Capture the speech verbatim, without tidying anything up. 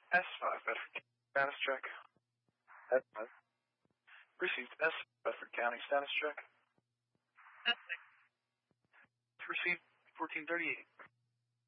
S five, Bedford County, status check. S five. Received S Bedford County, status check. S six. Received fourteen thirty-eight.